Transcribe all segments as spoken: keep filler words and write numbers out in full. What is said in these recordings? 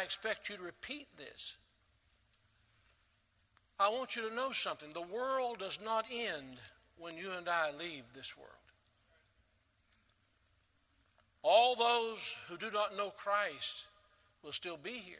expect you to repeat this. I want you to know something. The world does not end when you and I leave this world. All those who do not know Christ will still be here.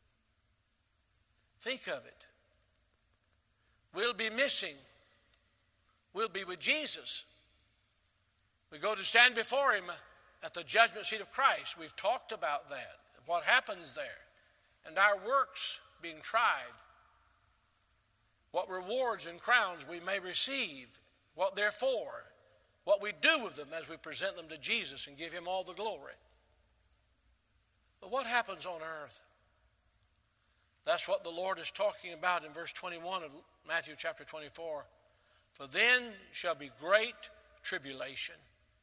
Think of it. We'll be missing. We'll be with Jesus. We go to stand before him at the judgment seat of Christ. We've talked about that, what happens there, and our works being tried, what rewards and crowns we may receive, what they're for, what we do with them as we present them to Jesus and give him all the glory. But what happens on earth? That's what the Lord is talking about in verse twenty-one of Matthew chapter twenty-four. For then shall be great tribulation,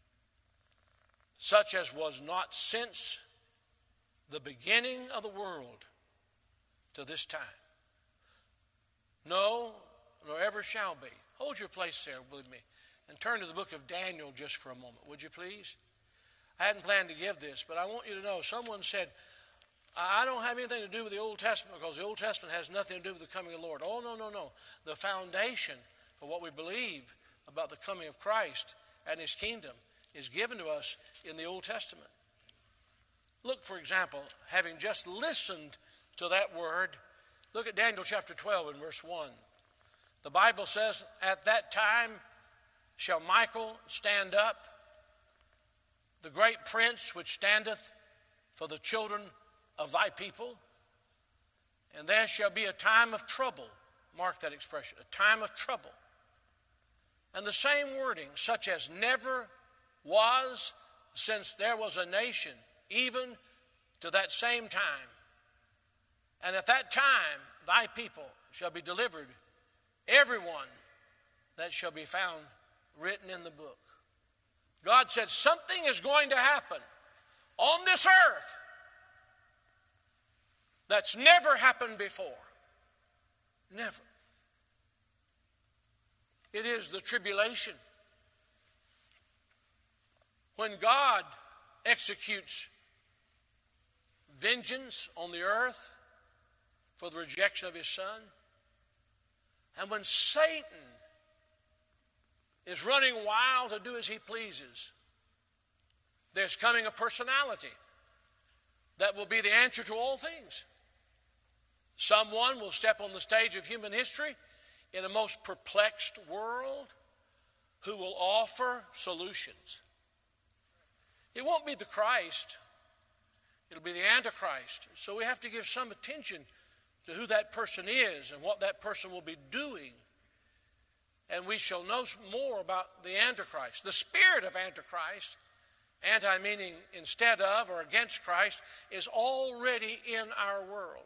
such as was not since the beginning of the world to this time. No, nor ever shall be. Hold your place there with me and turn to the book of Daniel just for a moment, would you please? I hadn't planned to give this, but I want you to know, someone said, I don't have anything to do with the Old Testament because the Old Testament has nothing to do with the coming of the Lord. Oh, no, no, no. The foundation for what we believe about the coming of Christ and his kingdom is given to us in the Old Testament. Look, for example, having just listened to that word, look at Daniel chapter twelve and verse one. The Bible says, at that time shall Michael stand up, the great prince which standeth for the children of thy people, and there shall be a time of trouble. Mark that expression, a time of trouble. And the same wording, such as never was since there was a nation, even to that same time. And at that time thy people shall be delivered, everyone that shall be found written in the book. God said something is going to happen on this earth that's never happened before. Never. It is the tribulation. When God executes vengeance on the earth for the rejection of his Son, and when Satan is running wild to do as he pleases, there's coming a personality that will be the answer to all things. Someone will step on the stage of human history in a most perplexed world who will offer solutions. It won't be the Christ. It'll be the Antichrist. So we have to give some attention to who that person is and what that person will be doing. And we shall know more about the Antichrist. The spirit of Antichrist, anti meaning instead of or against Christ, is already in our world.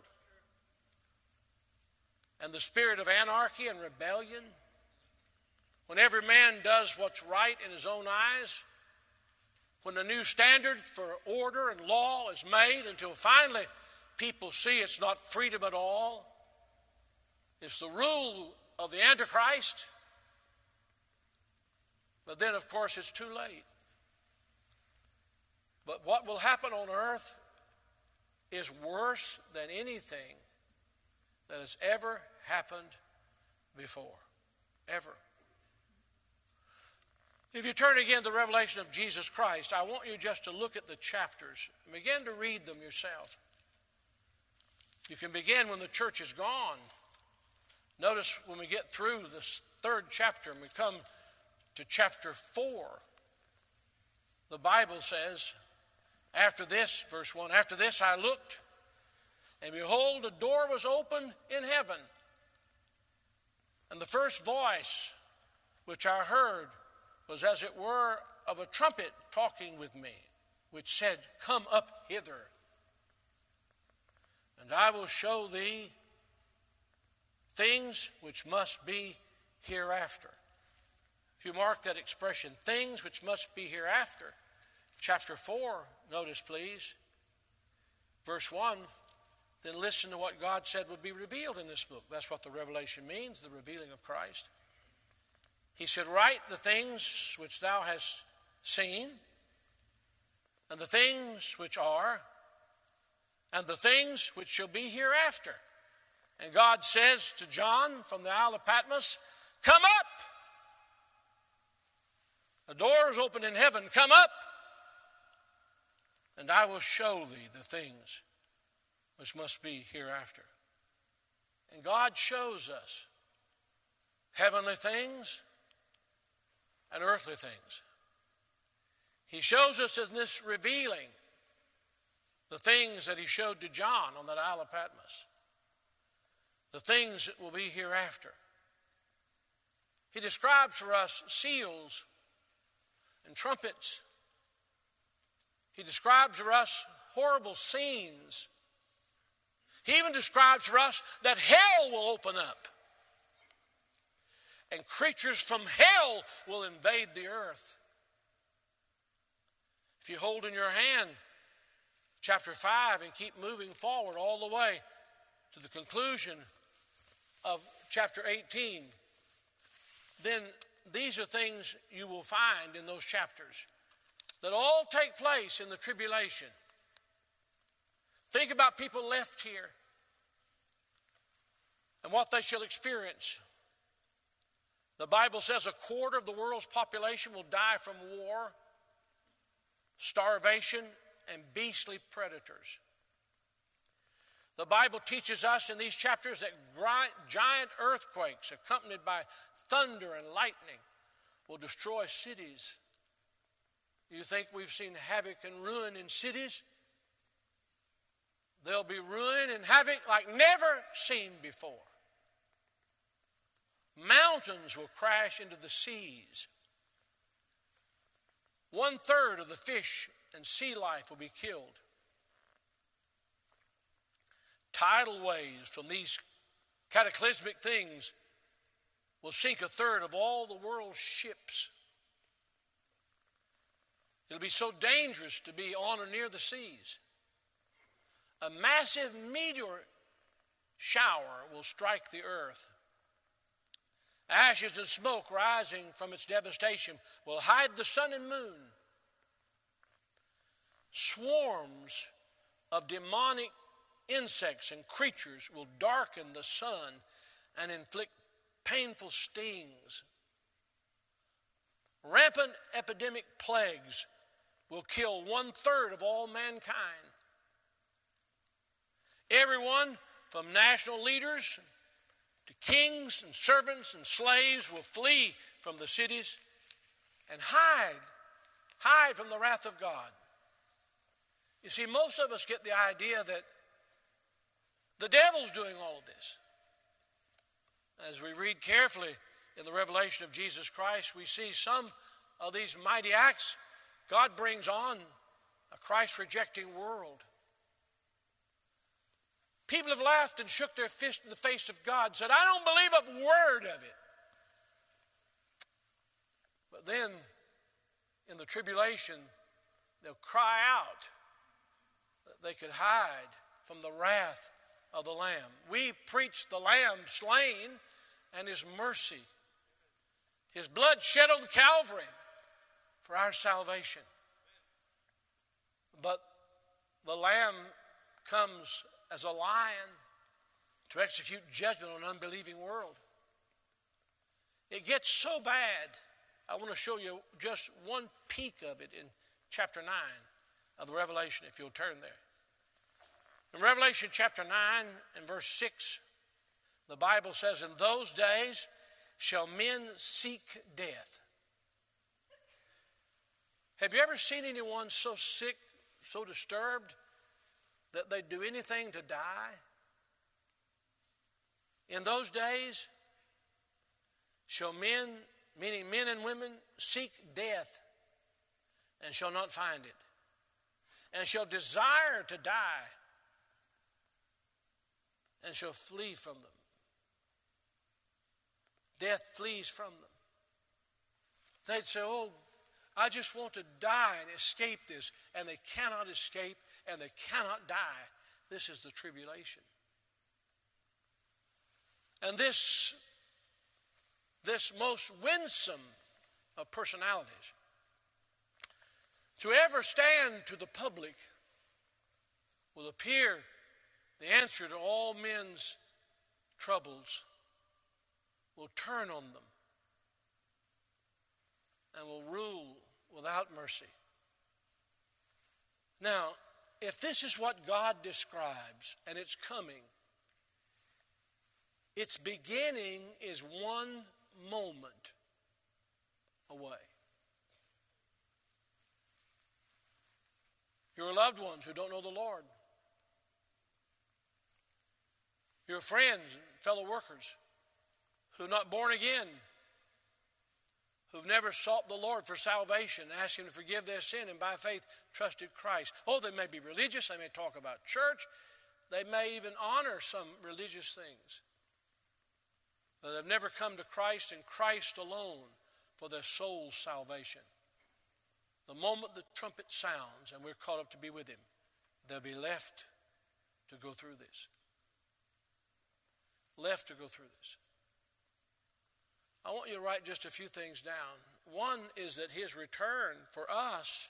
And the spirit of anarchy and rebellion, when every man does what's right in his own eyes, when a new standard for order and law is made until finally people see it's not freedom at all, it's the rule of the Antichrist, but then of course it's too late. But what will happen on earth is worse than anything that has ever happened before. Ever. If you turn again to the revelation of Jesus Christ, I want you just to look at the chapters and begin to read them yourself. You can begin when the church is gone. Notice when we get through this third chapter and we come to chapter four, the Bible says, after this, verse one, after this I looked, and behold, a door was opened in heaven. And the first voice which I heard was as it were of a trumpet talking with me, which said, come up hither, and I will show thee things which must be hereafter. If you mark that expression, things which must be hereafter. Chapter four, notice please, verse one, then listen to what God said would be revealed in this book. That's what the revelation means, the revealing of Christ. He said, write the things which thou hast seen, and the things which are, and the things which shall be hereafter. And God says to John from the Isle of Patmos, come up. The door is open in heaven. Come up, and I will show thee the things which must be hereafter. And God shows us heavenly things and earthly things. He shows us in this revealing the things that he showed to John on that Isle of Patmos, the things that will be hereafter. He describes for us seals and trumpets. He describes for us horrible scenes. He even describes for us that hell will open up, and creatures from hell will invade the earth. If you hold in your hand chapter five and keep moving forward all the way to the conclusion of chapter eighteen, then these are things you will find in those chapters that all take place in the tribulation. Think about people left here and what they shall experience. The Bible says a quarter of the world's population will die from war, starvation, and beastly predators. The Bible teaches us in these chapters that giant earthquakes accompanied by thunder and lightning will destroy cities. You think we've seen havoc and ruin in cities? There'll be ruin and havoc like never seen before. Mountains will crash into the seas. One third of the fish and sea life will be killed. Tidal waves from these cataclysmic things will sink a third of all the world's ships. It'll be so dangerous to be on or near the seas. A massive meteor shower will strike the earth. Ashes and smoke rising from its devastation will hide the sun and moon. Swarms of demonic insects and creatures will darken the sun and inflict painful stings. Rampant epidemic plagues will kill one third of all mankind. Everyone from national leaders to kings and servants and slaves will flee from the cities and hide, hide from the wrath of God. You see, most of us get the idea that the devil's doing all of this. As we read carefully in the revelation of Jesus Christ, we see some of these mighty acts God brings on a Christ-rejecting world. People have laughed and shook their fist in the face of God and said, I don't believe a word of it. But then, in the tribulation, they'll cry out that they could hide from the wrath of the Lamb. We preach the Lamb slain and his mercy, his blood shed on Calvary for our salvation. But the Lamb comes as a lion to execute judgment on an unbelieving world. It gets so bad, I want to show you just one peek of it in chapter nine of the Revelation, if you'll turn there. In Revelation chapter nine and verse six, the Bible says, in those days shall men seek death. Have you ever seen anyone so sick, so disturbed, that they'd do anything to die? In those days shall men, meaning men and women, seek death and shall not find it, and shall desire to die and shall flee from them. Death flees from them. They'd say, oh, I just want to die and escape this. And they cannot escape and they cannot die. This is the tribulation. And this, this most winsome of personalities, to ever stand to the public will appear the answer to all men's troubles, will turn on them and will rule without mercy. Now, if this is what God describes and it's coming, its beginning is one moment away. Your loved ones who don't know the Lord, your friends and fellow workers who are not born again, who've never sought the Lord for salvation, asked Him to forgive their sin, and by faith trusted Christ. Oh, they may be religious, they may talk about church, they may even honor some religious things, but they've never come to Christ and Christ alone for their soul's salvation. The moment the trumpet sounds and we're called up to be with Him, they'll be left to go through this. Left to go through this. I want you to write just a few things down. One is that His return for us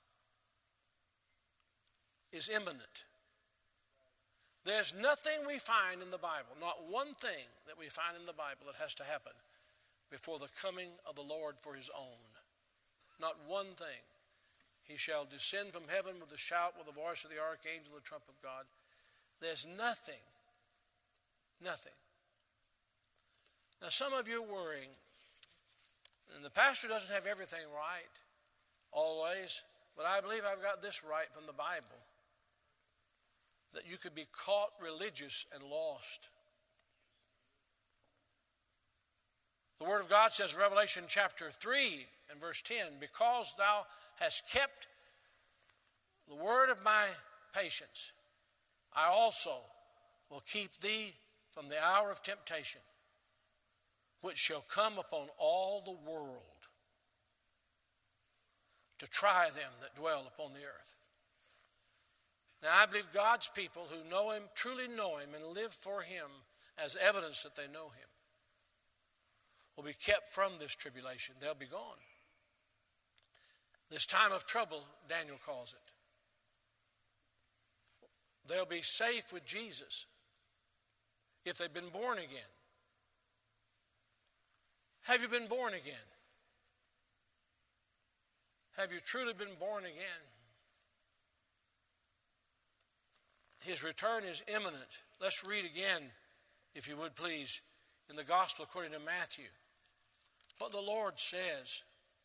is imminent. There's nothing we find in the Bible, not one thing that we find in the Bible that has to happen before the coming of the Lord for His own. Not one thing. He shall descend from heaven with a shout, with the voice of the archangel, and the trump of God. There's nothing, nothing. Now some of you are worrying, and the pastor doesn't have everything right always, but I believe I've got this right from the Bible, that you could be caught religious and lost. The Word of God says, Revelation chapter three and verse ten, because thou hast kept the word of my patience, I also will keep thee from the hour of temptation, which shall come upon all the world to try them that dwell upon the earth. Now, I believe God's people who know Him, truly know Him, and live for Him as evidence that they know Him, will be kept from this tribulation. They'll be gone. This time of trouble, Daniel calls it. They'll be safe with Jesus if they've been born again. Have you been born again? Have you truly been born again? His return is imminent. Let's read again, if you would please, in the Gospel according to Matthew, what the Lord says.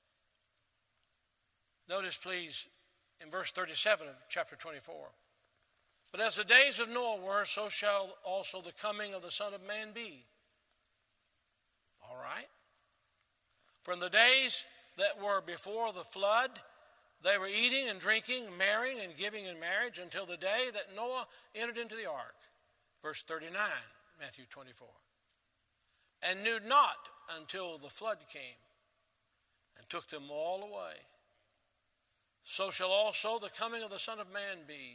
Notice, please, in verse thirty-seven of chapter twenty-four. But as the days of Noah were, so shall also the coming of the Son of Man be. All right? For in the days that were before the flood, they were eating and drinking, marrying and giving in marriage until the day that Noah entered into the ark. Verse thirty-nine, Matthew twenty-four. And knew not until the flood came and took them all away. So shall also the coming of the Son of Man be.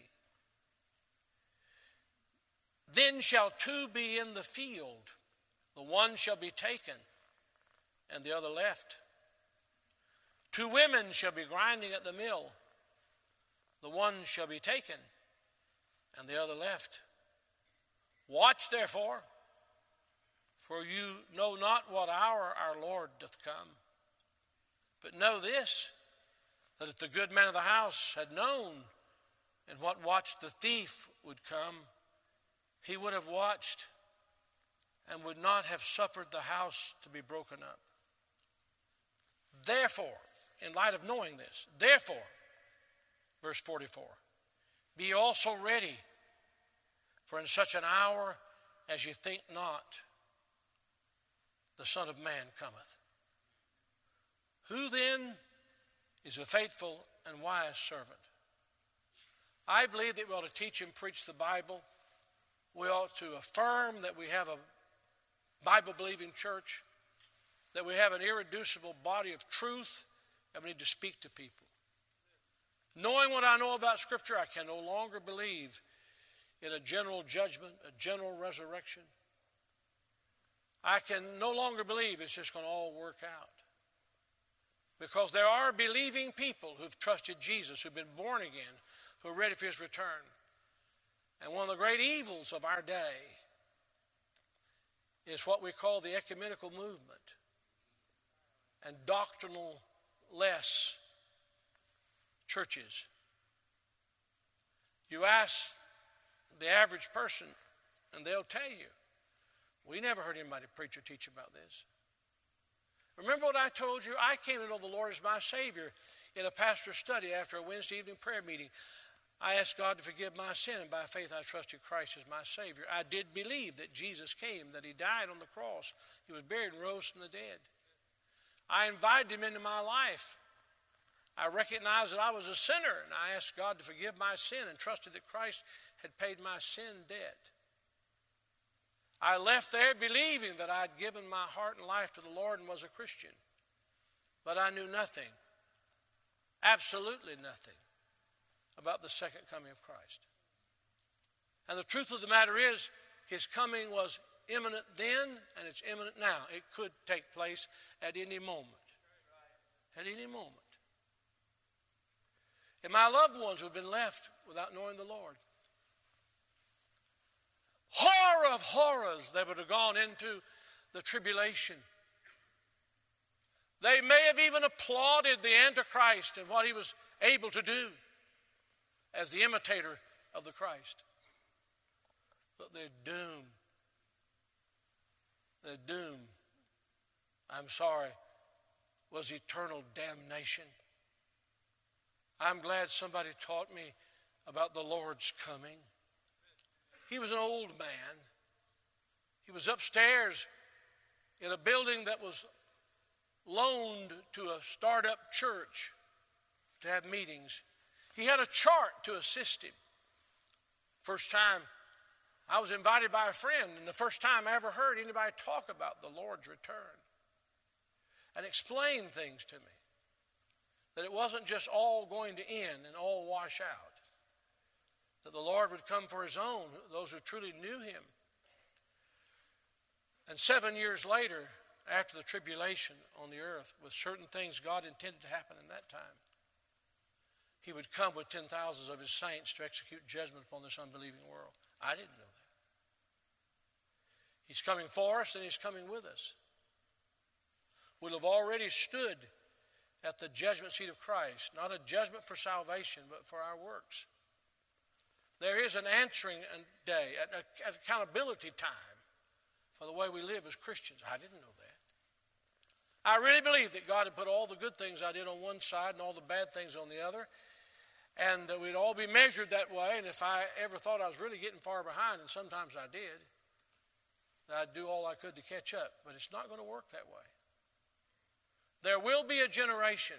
Then shall two be in the field, the one shall be taken, and the other left. Two women shall be grinding at the mill, the one shall be taken, and the other left. Watch therefore, for you know not what hour our Lord doth come. But know this, that if the good man of the house had known in what watch the thief would come, he would have watched and would not have suffered the house to be broken up. Therefore, in light of knowing this, therefore, verse forty-four, be also ready, for in such an hour as you think not, the Son of Man cometh. Who then is a faithful and wise servant? I believe that we ought to teach and preach the Bible. We ought to affirm that we have a Bible-believing church, that we have an irreducible body of truth, and we need to speak to people. Knowing what I know about Scripture, I can no longer believe in a general judgment, a general resurrection. I can no longer believe it's just going to all work out. Because there are believing people who've trusted Jesus, who've been born again, who are ready for His return. And one of the great evils of our day is what we call the ecumenical movement and doctrinal less churches. You ask the average person, and they'll tell you, we never heard anybody preach or teach about this. Remember what I told you? I came to know the Lord as my Savior in a pastor's study after a Wednesday evening prayer meeting. I asked God to forgive my sin, and by faith I trusted Christ as my Savior. I did believe that Jesus came, that He died on the cross, He was buried and rose from the dead. I invited Him into my life. I recognized that I was a sinner, and I asked God to forgive my sin and trusted that Christ had paid my sin debt. I left there believing that I'd given my heart and life to the Lord and was a Christian. But I knew nothing, absolutely nothing, about the second coming of Christ. And the truth of the matter is, His coming was imminent then, and it's imminent now. It could take place at any moment. At any moment. And my loved ones have been left without knowing the Lord. Horror of horrors, they would have gone into the tribulation. They may have even applauded the Antichrist and what he was able to do as the imitator of the Christ. But their doom, their doom, I'm sorry, was eternal damnation. I'm glad somebody taught me about the Lord's coming. He was an old man. He was upstairs in a building that was loaned to a startup church to have meetings. He had a chart to assist him. First time I was invited by a friend, and the first time I ever heard anybody talk about the Lord's return and explain things to me. That it wasn't just all going to end and all wash out. That the Lord would come for His own, those who truly knew Him. And seven years later, after the tribulation on the earth, with certain things God intended to happen in that time, He would come with ten thousands of His saints to execute judgment upon this unbelieving world. I didn't know that. He's coming for us and He's coming with us. We'll have already stood at the judgment seat of Christ, not a judgment for salvation, but for our works. There is an answering day, an accountability time for the way we live as Christians. I didn't know that. I really believe that God had put all the good things I did on one side and all the bad things on the other, and that we'd all be measured that way, and if I ever thought I was really getting far behind, and sometimes I did, I'd do all I could to catch up, but it's not going to work that way. There will be a generation.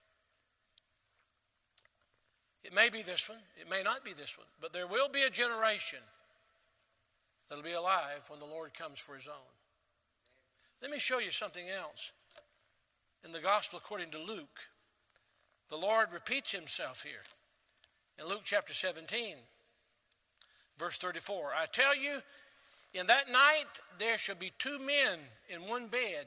It may be this one, it may not be this one, but there will be a generation that will be alive when the Lord comes for His own. Let me show you something else. In the Gospel according to Luke, the Lord repeats Himself here. In Luke chapter seventeen, verse thirty-four, I tell you, in that night there shall be two men in one bed.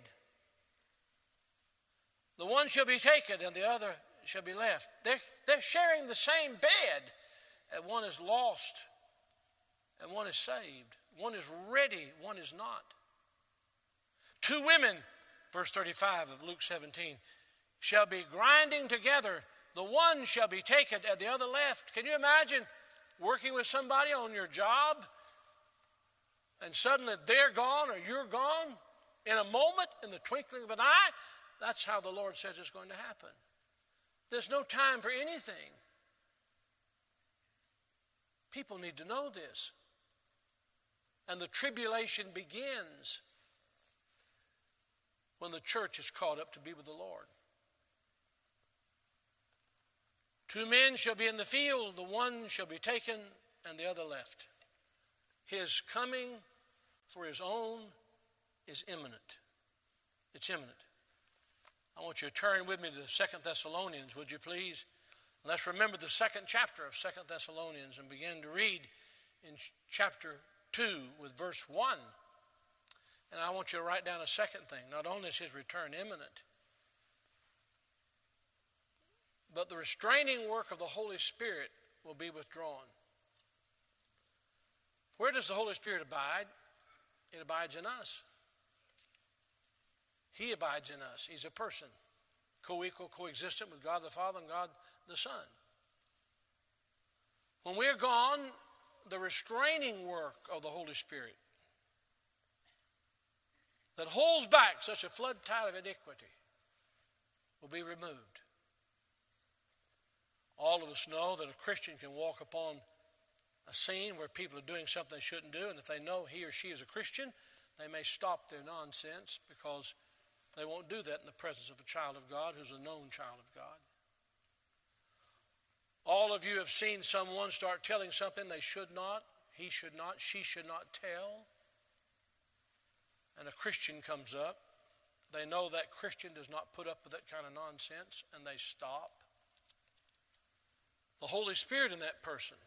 The one shall be taken and the other shall be left. They're, they're sharing the same bed. And one is lost and one is saved. One is ready, one is not. Two women, verse thirty-five of Luke seventeen, shall be grinding together. The one shall be taken and the other left. Can you imagine working with somebody on your job and suddenly they're gone or you're gone in a moment, in the twinkling of an eye? That's how the Lord says it's going to happen. There's no time for anything. People need to know this. And the tribulation begins when the church is caught up to be with the Lord. Two men shall be in the field, the one shall be taken and the other left. His coming for His own is imminent. It's imminent. I want you to turn with me to Second Thessalonians, would you please? Let's remember the second chapter of Second Thessalonians and begin to read in chapter two with verse one. And I want you to write down a second thing. Not only is His return imminent, but the restraining work of the Holy Spirit will be withdrawn. Where does the Holy Spirit abide? It abides in us. He abides in us. He's a person, co-equal, coexistent with God the Father and God the Son. When we're gone, the restraining work of the Holy Spirit that holds back such a flood tide of iniquity will be removed. All of us know that a Christian can walk upon a scene where people are doing something they shouldn't do, and if they know he or she is a Christian, they may stop their nonsense because they won't do that in the presence of a child of God who's a known child of God. All of you have seen someone start telling something they should not, he should not, she should not tell. And a Christian comes up. They know that Christian does not put up with that kind of nonsense, and they stop. The Holy Spirit in that person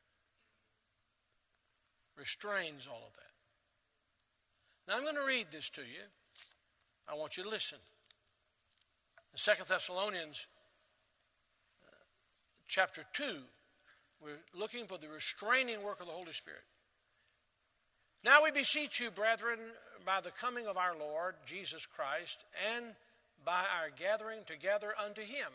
restrains all of that. Now I'm going to read this to you. I want you to listen. In Second Thessalonians uh, chapter two, we're looking for the restraining work of the Holy Spirit. Now we beseech you, brethren, by the coming of our Lord Jesus Christ, and by our gathering together unto him,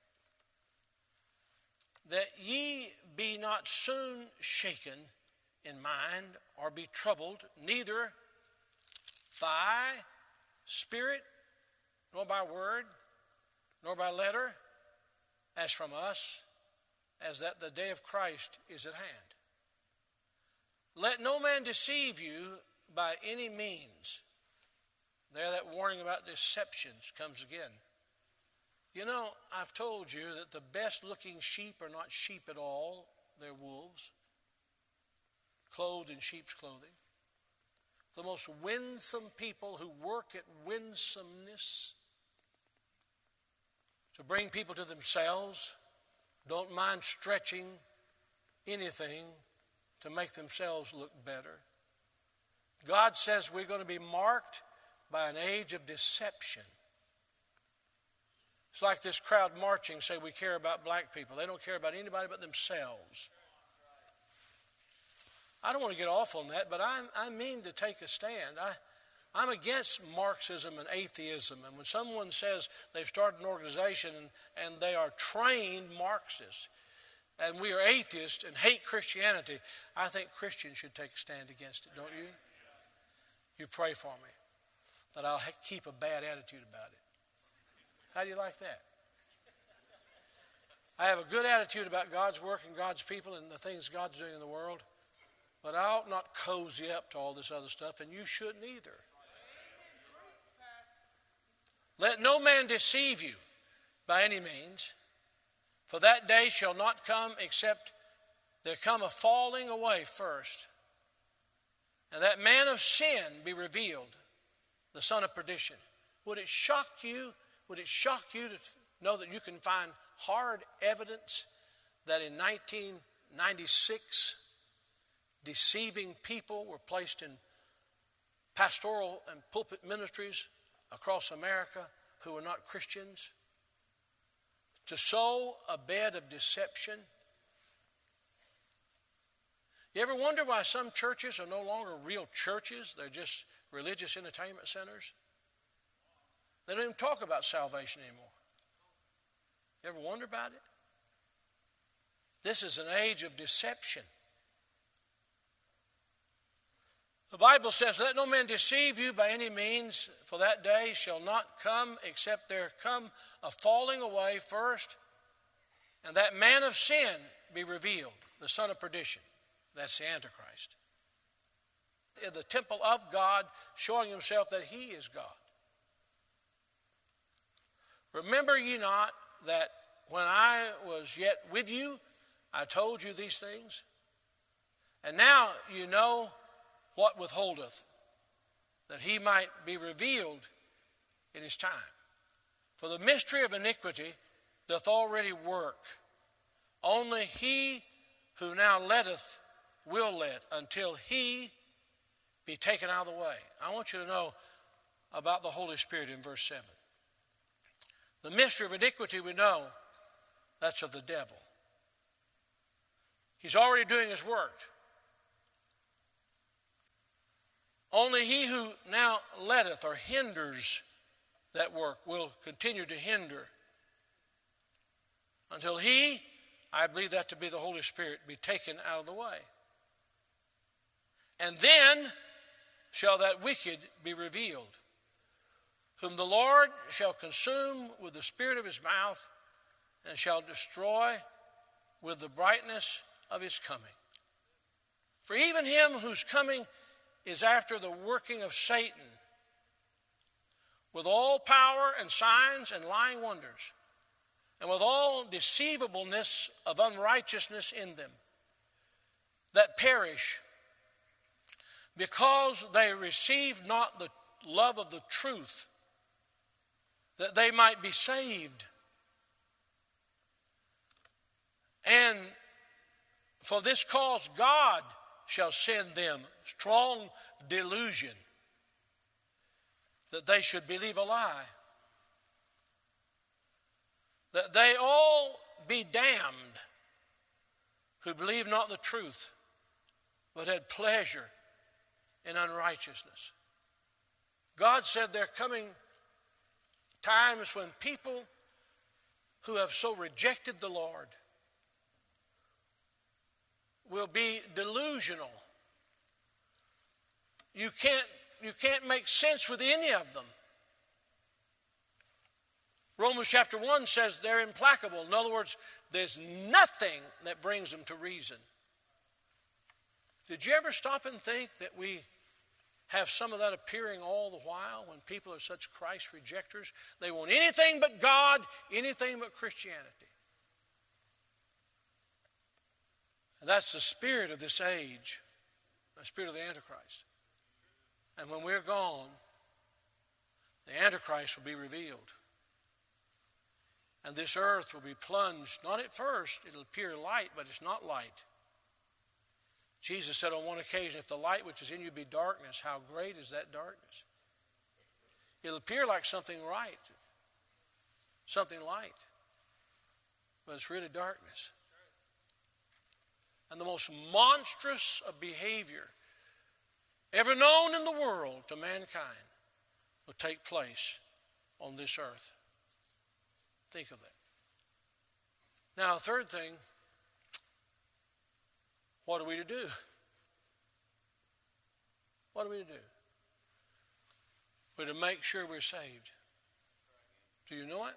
that ye be not soon shaken in mind, or be troubled, neither by spirit, nor by word, nor by letter, as from us, as that the day of Christ is at hand. Let no man deceive you by any means. There, that warning about deceptions comes again. You know, I've told you that the best looking sheep are not sheep at all. They're wolves, clothed in sheep's clothing. The most winsome people who work at winsomeness to bring people to themselves, don't mind stretching anything to make themselves look better. God says we're going to be marked by an age of deception. It's like this crowd marching say we care about black people. They don't care about anybody but themselves. I don't want to get off on that, but I, I mean to take a stand. I, I'm against Marxism and atheism. And when someone says they've started an organization and, and they are trained Marxists, and we are atheists and hate Christianity, I think Christians should take a stand against it, don't you? You pray for me that I'll ha- keep a bad attitude about it. How do you like that? I have a good attitude about God's work and God's people and the things God's doing in the world, but I ought not cozy up to all this other stuff, and you shouldn't either. Let no man deceive you by any means, for that day shall not come except there come a falling away first, and that man of sin be revealed, the son of perdition. Would it shock you, would it shock you to know that you can find hard evidence that in nineteen ninety-six, deceiving people were placed in pastoral and pulpit ministries across America who were not Christians, to sow a bed of deception? You ever wonder why some churches are no longer real churches? They're just religious entertainment centers. They don't even talk about salvation anymore. You ever wonder about it? This is an age of deception. The Bible says, let no man deceive you by any means, for that day shall not come except there come a falling away first, and that man of sin be revealed, the son of perdition. That's the Antichrist. In the temple of God, showing himself that he is God. Remember ye not that when I was yet with you, I told you these things? And now you know what withholdeth, that he might be revealed in his time. For the mystery of iniquity doth already work. Only he who now letteth will let until he be taken out of the way. I want you to know about the Holy Spirit in verse seven. The mystery of iniquity we know, that's of the devil. He's already doing his work. Only he who now letteth or hinders that work will continue to hinder until he, I believe that to be the Holy Spirit, be taken out of the way. And then shall that wicked be revealed, whom the Lord shall consume with the spirit of his mouth, and shall destroy with the brightness of his coming. For even him whose coming is after the working of Satan, with all power and signs and lying wonders, and with all deceivableness of unrighteousness in them, that perish, because they receive not the love of the truth, that they might be saved. And for this cause God shall send them strong delusion, that they should believe a lie, that they all be damned who believe not the truth, but had pleasure in unrighteousness. God said there are coming times when people who have so rejected the Lord will be delusional. You can't, you can't make sense with any of them. Romans chapter one says they're implacable. In other words, there's nothing that brings them to reason. Did you ever stop and think that we have some of that appearing all the while when people are such Christ rejectors? They want anything but God, anything but Christianity. And that's the spirit of this age, the spirit of the Antichrist. And when we're gone, the Antichrist will be revealed. And this earth will be plunged, not at first, it'll appear light, but it's not light. Jesus said on one occasion, if the light which is in you be darkness, how great is that darkness? It'll appear like something right, something light, but it's really darkness. And the most monstrous of behavior ever known in the world to mankind will take place on this earth. Think of that. Now, a third thing, what are we to do? What are we to do? We're to make sure we're saved. Do you know it?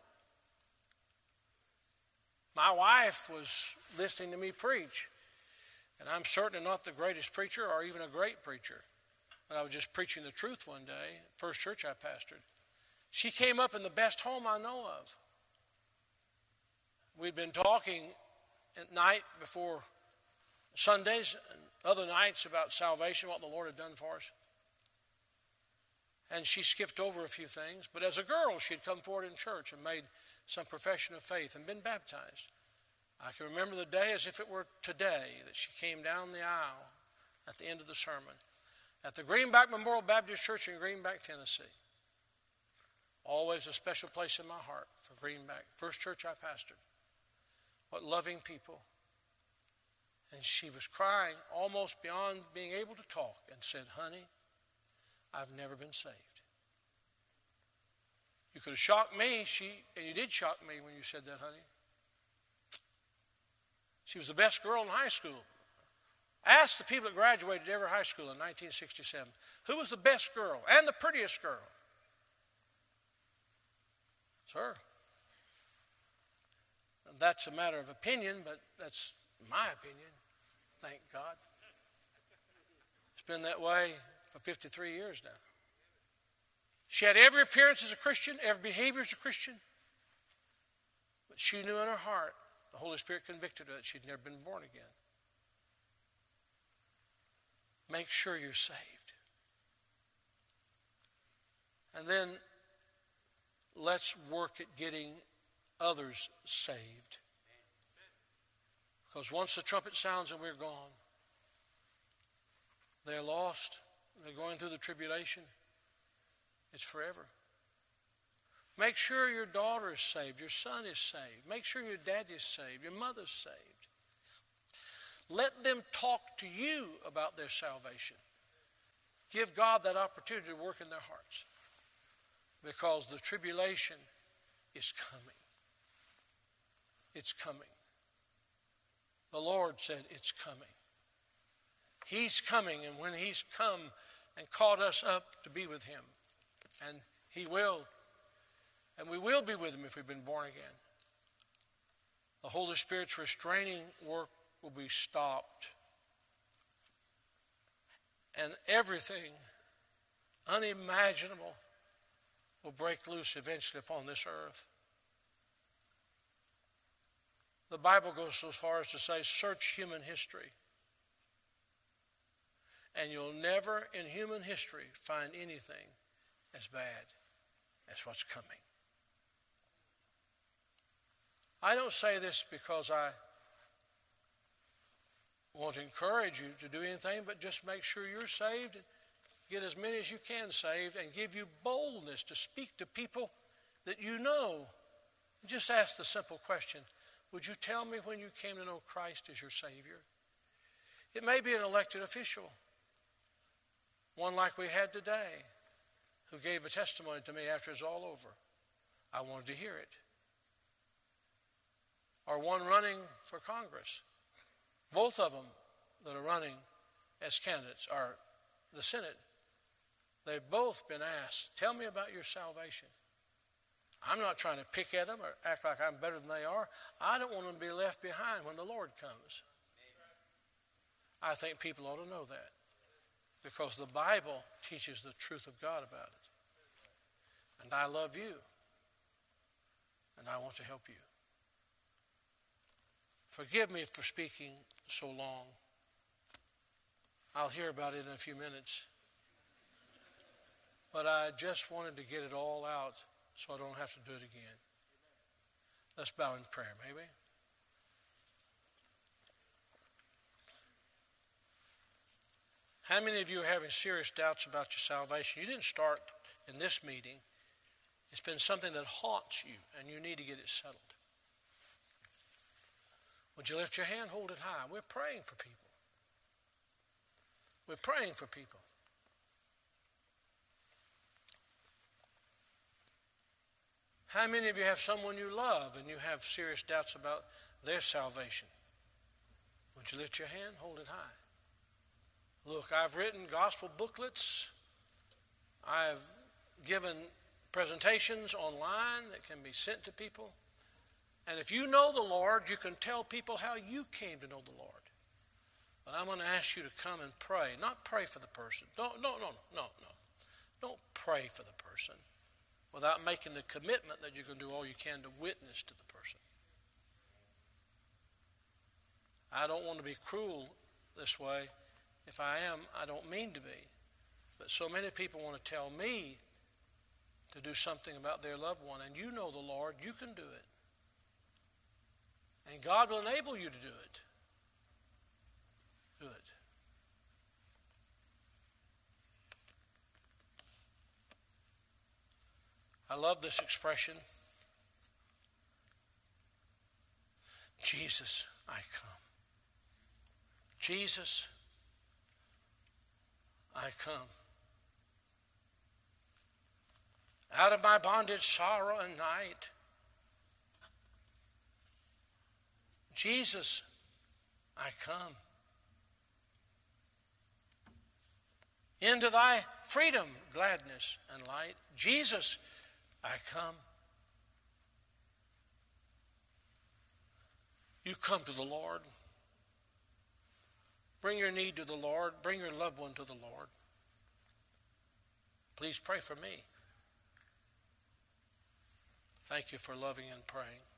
My wife was listening to me preach, and I'm certainly not the greatest preacher or even a great preacher, but I was just preaching the truth one day, first church I pastored. She came up in the best home I know of. We'd been talking at night before Sundays and other nights about salvation, what the Lord had done for us. And she skipped over a few things. But as a girl, she'd come forward in church and made some profession of faith and been baptized. I can remember the day as if it were today that she came down the aisle at the end of the sermon at the Greenback Memorial Baptist Church in Greenback, Tennessee. Always a special place in my heart for Greenback. First church I pastored. What loving people. And she was crying almost beyond being able to talk and said, honey, I've never been saved. You could have shocked me, she, and you did shock me when you said that, honey. She was the best girl in high school. Ask the people that graduated every high school in nineteen sixty-seven, who was the best girl and the prettiest girl? It's her. And that's a matter of opinion, but that's my opinion. Thank God. It's been that way for fifty-three years now. She had every appearance as a Christian, every behavior as a Christian. But she knew in her heart, the Holy Spirit convicted her that she'd never been born again. Make sure you're saved. And then let's work at getting others saved. Because once the trumpet sounds and we're gone, they're lost. They're going through the tribulation. It's forever. Make sure your daughter is saved. Your son is saved. Make sure your dad is saved. Your mother's saved. Let them talk to you about their salvation. Give God that opportunity to work in their hearts, because the tribulation is coming. It's coming. The Lord said it's coming. He's coming, and when He's come and caught us up to be with Him, and He will, and we will be with Him if we've been born again, the Holy Spirit's restraining work will be stopped. And everything unimaginable will break loose eventually upon this earth. The Bible goes so far as to say, search human history, and you'll never in human history find anything as bad as what's coming. I don't say this because I want to encourage you to do anything, but just make sure you're saved and get as many as you can saved, and give you boldness to speak to people that you know. Just ask the simple question, would you tell me when you came to know Christ as your Savior? It may be an elected official, one like we had today, who gave a testimony to me after it's all over. I wanted to hear it. Or one running for Congress. Both of them that are running as candidates are the Senate. They've both been asked, tell me about your salvation. I'm not trying to pick at them or act like I'm better than they are. I don't want them to be left behind when the Lord comes. I think people ought to know that, because the Bible teaches the truth of God about it. And I love you, and I want to help you. Forgive me for speaking so long. I'll hear about it in a few minutes. But I just wanted to get it all out so I don't have to do it again. Let's bow in prayer, maybe. How many of you are having serious doubts about your salvation? You didn't start in this meeting. It's been something that haunts you, and you need to get it settled. Would you lift your hand, hold it high? We're praying for people. We're praying for people. How many of you have someone you love and you have serious doubts about their salvation? Would you lift your hand, hold it high? Look, I've written gospel booklets. I've given presentations online that can be sent to people. And if you know the Lord, you can tell people how you came to know the Lord. But I'm going to ask you to come and pray. Not pray for the person. Don't, no, no, no, no. Don't pray for the person without making the commitment that you're going to do all you can to witness to the person. I don't want to be cruel this way. If I am, I don't mean to be. But so many people want to tell me to do something about their loved one. And you know the Lord, you can do it. And God will enable you to do it. Do it. I love this expression. Jesus, I come. Jesus, I come. Out of my bondage, sorrow, and night. Jesus, I come. Into thy freedom, gladness, and light. Jesus, I come. You come to the Lord. Bring your need to the Lord. Bring your loved one to the Lord. Please pray for me. Thank you for loving and praying.